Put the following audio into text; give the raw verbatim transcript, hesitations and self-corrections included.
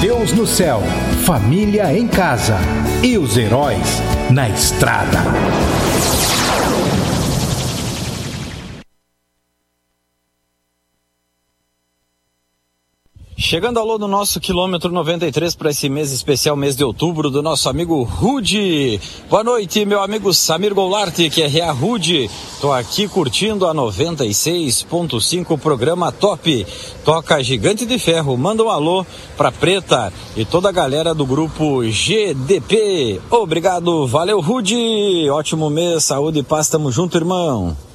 Deus no céu, família em casa e os heróis na estrada. Chegando ao no nosso quilômetro noventa e três para esse mês especial, mês de outubro, do nosso amigo Rude. Boa noite, meu amigo Samir Goulart, que é Rea Rude. Tô aqui curtindo a noventa e seis ponto cinco, programa top. Toca Gigante de Ferro. Manda um alô pra Preta e toda a galera do grupo G D P. Obrigado, valeu Rude. Ótimo mês, saúde e paz, tamo junto, irmão.